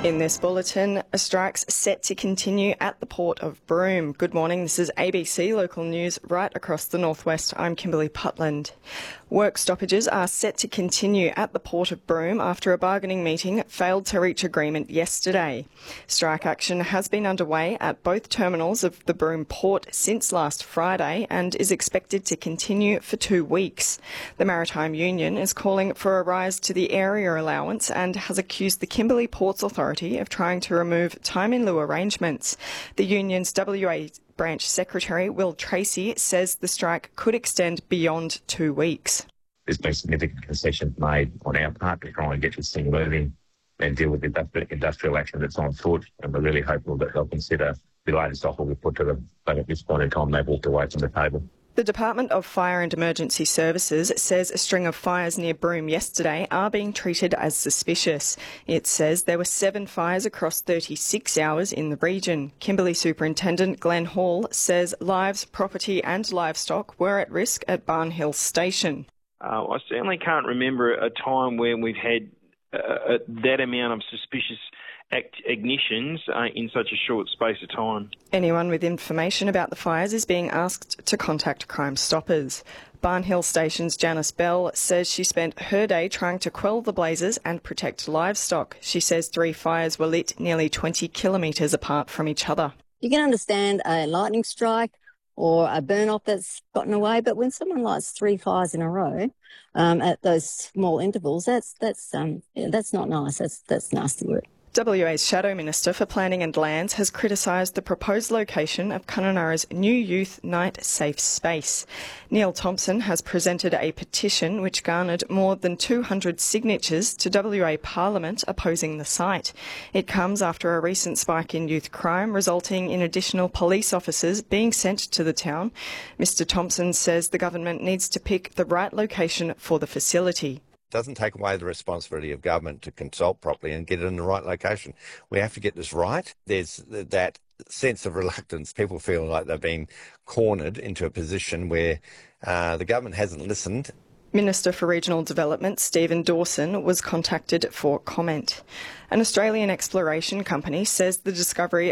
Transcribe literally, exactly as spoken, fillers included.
In this bulletin, a strike's set to continue at the Port of Broome. Good morning, this is A B C Local News right across the northwest. I'm Kimberly Putland. Work stoppages are set to continue at the Port of Broome after a bargaining meeting failed to reach agreement yesterday. Strike action has been underway at both terminals of the Broome Port since last Friday and is expected to continue for two weeks. The Maritime Union is calling for a rise to the area allowance and has accused the Kimberley Ports Authority of trying to remove time in lieu arrangements. The union's W A Branch Secretary Will Tracy says the strike could extend beyond two weeks. There's been significant concessions made on our part to try and get this thing moving and deal with the industrial action that's on foot, and we're really hopeful that they'll consider the latest offer we put to them, but at this point in time they've walked away from the table. The Department of Fire and Emergency Services says a string of fires near Broome yesterday are being treated as suspicious. It says there were seven fires across thirty-six hours in the region. Kimberley Superintendent Glenn Hall says lives, property and livestock were at risk at Barnhill Station. Uh, I certainly can't remember a time where we've had uh, that amount of suspicious act ignitions uh, in such a short space of time. Anyone with information about the fires is being asked to contact Crime Stoppers. Barnhill Station's Janice Bell says she spent her day trying to quell the blazes and protect livestock. She says three fires were lit nearly twenty kilometres apart from each other. You can understand a lightning strike or a burn-off that's gotten away, but when someone lights three fires in a row um, at those small intervals, that's that's um, yeah, that's not nice. That's that's nasty work. W A's Shadow Minister for Planning and Lands has criticised the proposed location of Kununurra's new youth night safe space. Neil Thompson has presented a petition which garnered more than two hundred signatures to W A Parliament opposing the site. It comes after a recent spike in youth crime, resulting in additional police officers being sent to the town. Mister Thompson says the government needs to pick the right location for the facility. Doesn't take away the responsibility of government to consult properly and get it in the right location. We have to get this right. There's that sense of reluctance. People feel like they've been cornered into a position where uh, the government hasn't listened. Minister for Regional Development Stephen Dawson was contacted for comment. An Australian exploration company says the discovery